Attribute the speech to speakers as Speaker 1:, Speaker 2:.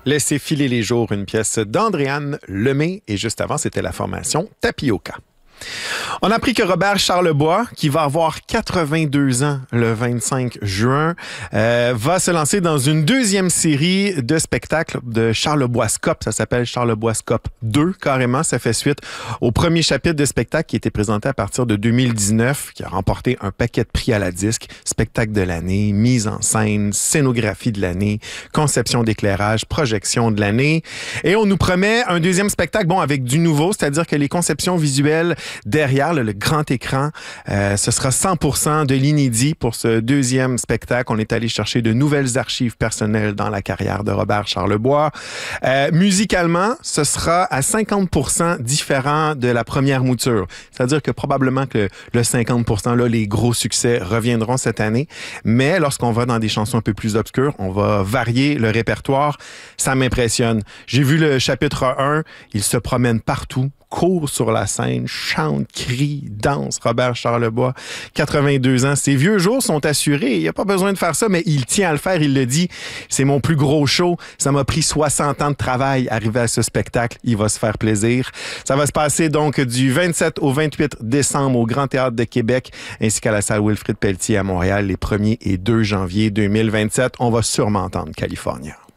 Speaker 1: Laissez filer les jours, une pièce d'Andréane Lemay. Et juste avant, c'était la formation Tapioca. On a appris que Robert Charlebois, qui va avoir 82 ans le 25 juin, va se lancer dans une deuxième série de spectacles de Charleboiscope. Ça s'appelle Charleboiscope 2, carrément. Ça fait suite au premier chapitre de spectacle qui a été présenté à partir de 2019, qui a remporté un paquet de prix à la disque. Spectacle de l'année, mise en scène, scénographie de l'année, conception d'éclairage, projection de l'année. Et on nous promet un deuxième spectacle, bon, avec du nouveau, c'est-à-dire que les conceptions visuelles derrière le grand écran, ce sera 100% de l'inédit pour ce deuxième spectacle. On est allé chercher de nouvelles archives personnelles dans la carrière de Robert Charlebois. Musicalement, ce sera à 50% différent de la première mouture. C'est-à-dire que probablement que le 50%, là, les gros succès reviendront cette année. Mais lorsqu'on va dans des chansons un peu plus obscures, on va varier le répertoire. Ça m'impressionne. J'ai vu le chapitre 1, il se promène partout, court sur la scène, chante, crie, danse. Robert Charlebois, 82 ans. Ses vieux jours sont assurés. Il n'y a pas besoin de faire ça, mais il tient à le faire. Il le dit. C'est mon plus gros show. Ça m'a pris 60 ans de travail arriver à ce spectacle. Il va se faire plaisir. Ça va se passer donc du 27 au 28 décembre au Grand Théâtre de Québec ainsi qu'à la salle Wilfrid Pelletier à Montréal les 1er et 2 janvier 2027. On va sûrement entendre California.